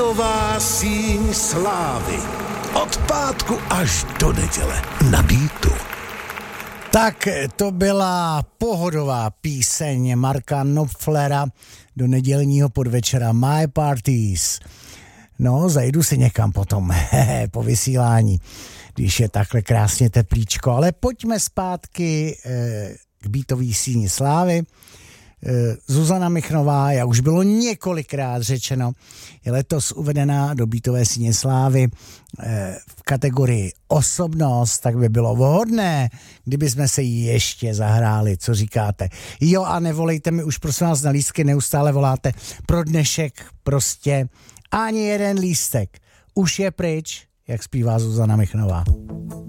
Bytová síň slávy. Od pátku až do neděle na Beatu. Tak to byla pohodová píseň Marka Knopflera do nedělního podvečera My Parties. No, zajdu si někam potom po vysílání, když je takhle krásně teplíčko. Ale pojďme zpátky k Beatový síni slávy. Zuzana Michnová, jak už bylo několikrát řečeno, je letos uvedená do Beatové síně slávy v kategorii osobnost, tak by bylo vhodné, kdyby jsme se jí ještě zahráli, co říkáte. Jo, a nevolejte mi už prosím vás na lístky, neustále voláte pro dnešek, prostě ani jeden lístek už je pryč, jak zpívá Zuzana Michnová.